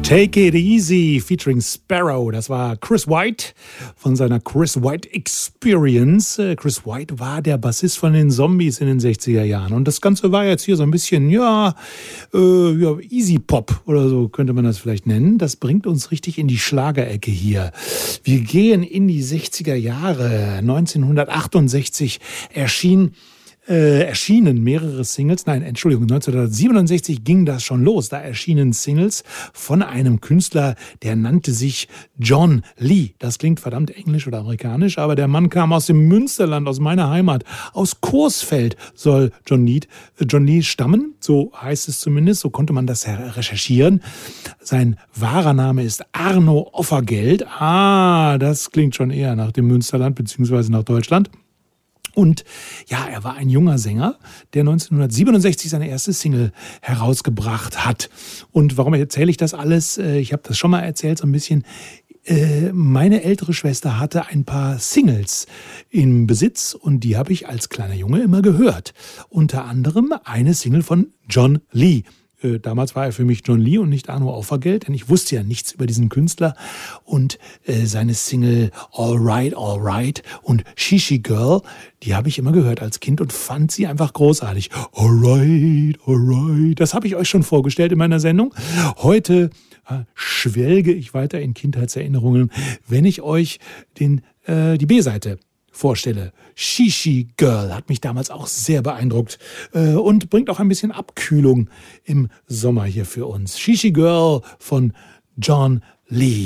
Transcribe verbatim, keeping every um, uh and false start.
Take It Easy featuring Sparrow. Das war Chris White von seiner Chris White Experience. Chris White war der Bassist von den Zombies in den sechziger Jahren. Und das Ganze war jetzt hier so ein bisschen, ja, äh, ja, Easy Pop oder so könnte man das vielleicht nennen. Das bringt uns richtig in die Schlagerecke hier. Wir gehen in die sechziger Jahre. neunzehnhundertachtundsechzig erschien Äh, erschienen mehrere Singles, nein, Entschuldigung, neunzehnhundertsiebenundsechzig ging das schon los. Da erschienen Singles von einem Künstler, der nannte sich John Lee. Das klingt verdammt englisch oder amerikanisch, aber der Mann kam aus dem Münsterland, aus meiner Heimat. Aus Coesfeld soll John Lee, äh, John Lee stammen, so heißt es zumindest, so konnte man das recherchieren. Sein wahrer Name ist Arno Offergeld. Ah, das klingt schon eher nach dem Münsterland beziehungsweise nach Deutschland. Und ja, er war ein junger Sänger, der neunzehnhundertsiebenundsechzig seine erste Single herausgebracht hat. Und warum erzähle ich das alles? Ich habe das schon mal erzählt, so ein bisschen. Meine ältere Schwester hatte ein paar Singles im Besitz und die habe ich als kleiner Junge immer gehört. Unter anderem eine Single von John Lee. Damals war er für mich John Lee und nicht Arno Offergeld, denn ich wusste ja nichts über diesen Künstler. Und äh, seine Single All Right, All Right und Shishi Girl, die habe ich immer gehört als Kind und fand sie einfach großartig. All Right, All Right, das habe ich euch schon vorgestellt in meiner Sendung. Heute äh, schwelge ich weiter in Kindheitserinnerungen, wenn ich euch den, äh, die B-Seite vorstelle. Shishi Girl hat mich damals auch sehr beeindruckt äh, und bringt auch ein bisschen Abkühlung im Sommer hier für uns. Shishi Girl von John Lee.